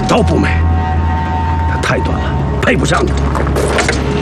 刀不美，它太短了，配不上你。